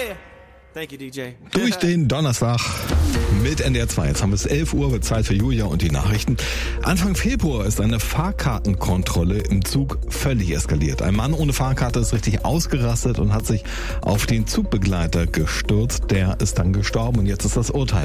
Yeah. Thank you, DJ. Durch den Donnerstag mit NDR 2. Jetzt haben wir es 11 Uhr, wird Zeit für Julia und die Nachrichten. Anfang Februar ist eine Fahrkartenkontrolle im Zug völlig eskaliert. Ein Mann ohne Fahrkarte ist richtig ausgerastet und hat sich auf den Zugbegleiter gestürzt. Der ist dann gestorben und jetzt ist das Urteil